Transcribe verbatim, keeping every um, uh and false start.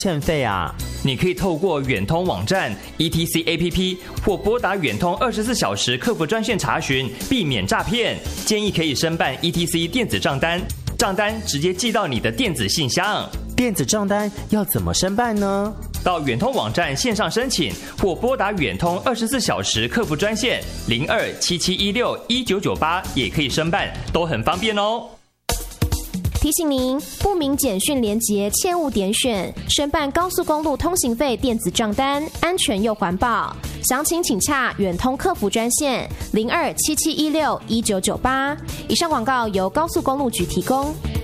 欠费啊？ 你可以透过远通网站 E T C A P P 或拨打远通二十四小时客服专线查询，避免诈骗。建议可以申办 E T C 电子账单，账单直接寄到你的电子信箱。 电子账单要怎么申办呢？ 到远通网站线上申请，或拨打远通二十四小时客服专线零二七七一六一九九八也可以申办，都很方便哦。 提醒您，不明简讯连结切勿点选。申办高速公路通行费电子账单，安全又环保。详情请洽远通客服专线零二七七一六一九九八。以上广告由高速公路局提供。